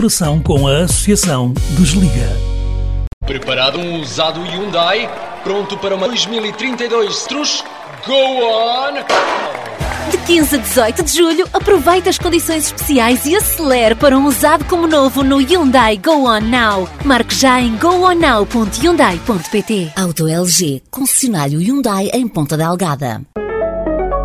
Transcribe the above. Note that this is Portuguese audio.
Colaboração com a Associação dos Liga. Preparado um usado Hyundai, pronto para uma 2032 Trus? Go on! De 15 a 18 de julho, aproveite as condições especiais e acelere para um usado como novo no Hyundai Go On Now. Marque já em gooonnow.hyundai.pt. Auto LG, concessionário Hyundai em Ponta Delgada.